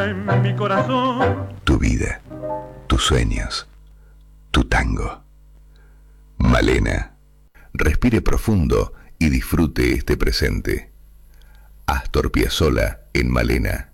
en mi corazón. Tu vida, tus sueños, tu tango. Malena. Respire profundo y disfrute este presente. Astor Piazzolla en Malena.